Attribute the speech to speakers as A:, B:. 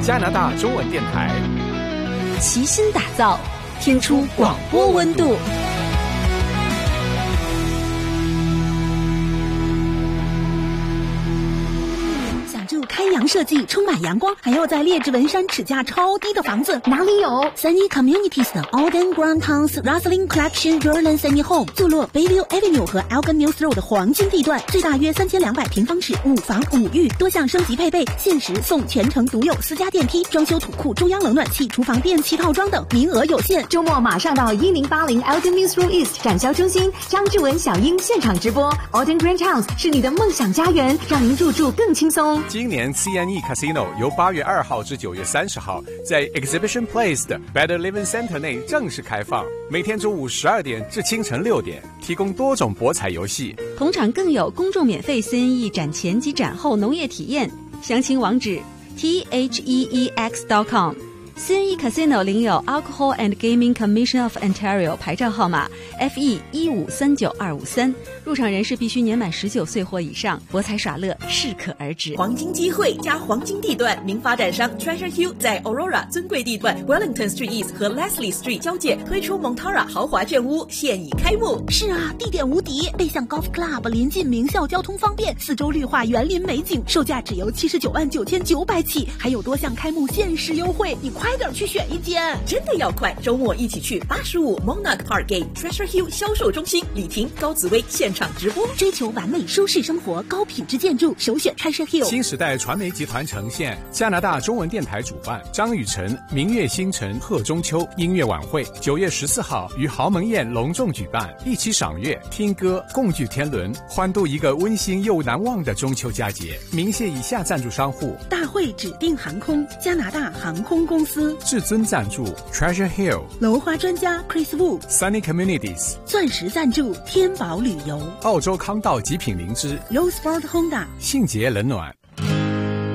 A: 加拿大中文电台，
B: 齐心打造，听出广播温度。开阳设计充满阳光，还要在列治文山尺价超低的房子，哪里有？Sunny Communities 的 Alden Grand Towns Rosslyn Collection Jordan Sunny Home 坐落 Bayview Avenue 和 Elgin Mills Road 的黄金地段，最大约3200平方尺，5房5浴，多项升级配备，限时送全程独有私家电梯、装修土库、中央冷暖气、厨房电器套装等，名额有限。
C: 周末马上到1080 Elgin Mills Road East 展销中心，张志文、小英现场直播。Alden Grand Towns 是你的梦想家园，让您入住更轻松。
A: 今年CNE Casino 由8月2号至9月30号在 Exhibition Place 的 Better Living Center 内正式开放，每天中午12点至清晨6点，提供多种博彩游戏。
B: 同场更有公众免费 CNE 展前及展后农业体验，详情网址 theex.com。CNE Casino 领有 Alcohol and Gaming Commission of Ontario 牌照号码 FE1539253，入场人士必须年满19岁或以上，博彩耍乐适可而止。
D: 黄金机会加黄金地段，名发展商 Treasure Hill 在 Aurora 尊贵地段 Wellington Street East 和 Leslie Street 交界推出 Montara 豪华眷屋，现已开幕。
B: 是啊，地点无敌，背向 Golf Club， 临近名校，交通方便，四周绿化，园林美景，售价只由799900起，还有多项开幕限时优惠，你快点去选一间，
D: 真的要快！周末一起去85 Monarch Parkgate Treasure Hill 销售中心，李婷、高紫薇现场直播。
B: 追求完美舒适生活，高品质建筑，首选 Treasure Hill。
A: 新时代传媒集团呈现，加拿大中文电台主办，张雨晨明月星辰贺中秋音乐晚会，9月14号于豪门宴隆重举办，一起赏月、听歌，共聚天伦，欢度一个温馨又难忘的中秋佳节。鸣谢以下赞助商户：
B: 大会指定航空、加拿大航空公司。
A: 至尊赞助 Treasure Hill，
B: 楼花专家 Chris Wu，
A: Sunny Communities，
B: 钻石赞助天宝旅游，
A: 澳洲康道极品灵芝
B: Roseford Honda，
A: 信捷冷暖。